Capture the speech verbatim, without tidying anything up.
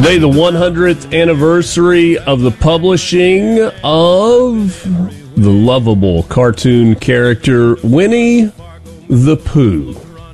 Today, the one hundredth anniversary of the publishing of the lovable cartoon character Winnie the Pooh.